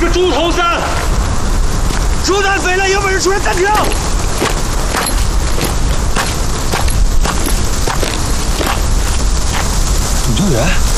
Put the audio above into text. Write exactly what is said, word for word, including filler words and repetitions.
个猪头三， 猪蛋飞了，有本事出来单挑！ 宇宙员。